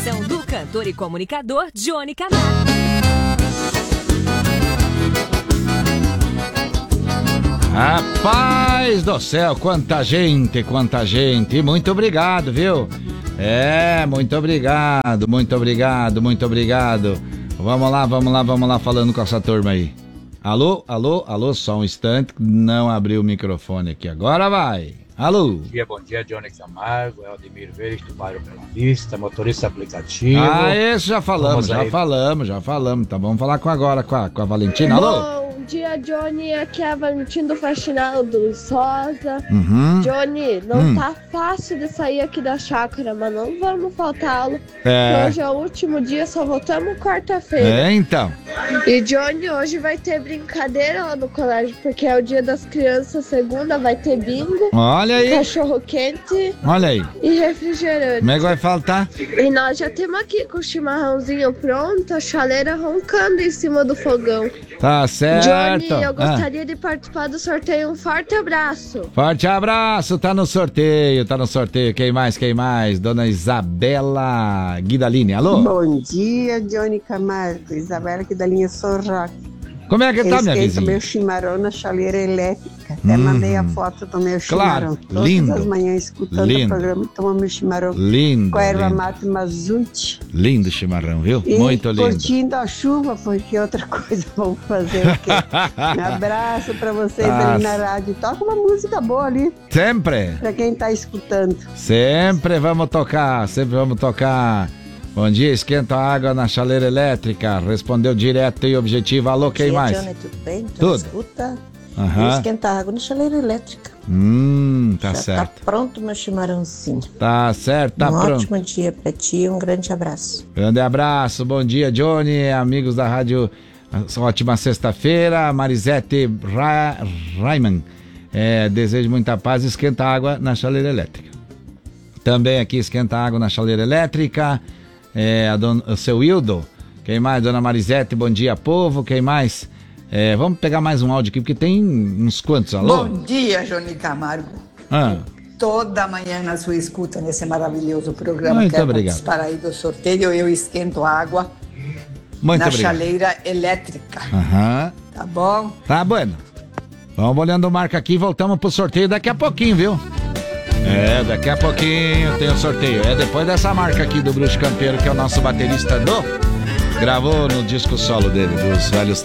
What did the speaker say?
São do cantor e comunicador Johnny Camargo. Rapaz do céu, quanta gente. Muito obrigado, viu? Muito obrigado. Vamos lá, falando com essa turma aí. Alô, só um instante, não abriu o microfone aqui, agora vai. Alô. Bom dia, Johnny Camargo, Aldemir Veiga, do bairro Bela Vista, motorista aplicativo. Esse já falamos, tá bom, vamos falar agora com a Valentina, alô. Bom dia, Johnny, aqui é a Valentina do Faxinal do Luçosa. Johnny, não tá fácil de sair aqui da chácara, mas não vamos faltar aula. Hoje é o último dia, só voltamos quarta-feira. Então. E Johnny, hoje vai ter brincadeira lá no colégio, porque é o dia das crianças, segunda vai ter bingo. Olha aí. Cachorro quente. Olha aí. E refrigerante. Como é que vai faltar? E nós já temos aqui com o chimarrãozinho pronto, a chaleira roncando em cima do fogão. Tá certo. Johnny, eu gostaria de participar do sorteio. Um forte abraço. Forte abraço, tá no sorteio. Quem mais? Dona Isabela Guidalini, alô? Bom dia, Johnny Camargo. Isabela Guidalini, sou Roque. Como é que tá, minha vizinha? Eu esquento meu chimarrão na chaleira elétrica. Até mandei a foto do meu chimarrão. Claro, lindo. Todas as manhãs escutando o programa e tomando meu chimarrão. Lindo. Com a erva mate mazute. Lindo chimarrão, viu? E muito lindo. curtindo a chuva, porque outra coisa vamos fazer o quê? Um abraço pra vocês ali na rádio. Toca uma música boa ali. Sempre. Pra quem tá escutando. Sempre vamos tocar. Bom dia, esquenta a água na chaleira elétrica. Respondeu direto e objetivo. Alô, quem mais? Johnny, tudo bem? Tudo. Escuta. Esquenta a água na chaleira elétrica. Tá certo. Tá pronto meu chimarrãozinho. Tá certo, tá pronto. Um ótimo dia pra ti, um grande abraço. Grande abraço, bom dia, Johnny, amigos da rádio. Ótima sexta-feira. Marisete Raiman. Desejo muita paz. Esquenta a água na chaleira elétrica. Também aqui esquenta a água na chaleira elétrica. O seu Hildo. Quem mais? Dona Marisete, bom dia, povo. Quem mais? Vamos pegar mais um áudio aqui, porque tem uns quantos. Alô? Bom dia, Johnny Camargo. Toda manhã na sua escuta nesse maravilhoso programa. Muito Quero obrigado. participar aí do sorteio. Eu esquento água Muito na obrigado. chaleira elétrica. Tá bom? Tá bueno. Vamos olhando o marca aqui e voltamos pro sorteio daqui a pouquinho, viu? Daqui a pouquinho tem o sorteio. Depois dessa marca aqui do Bruxo Campeiro, que é o nosso baterista gravou no disco solo dele, dos velhos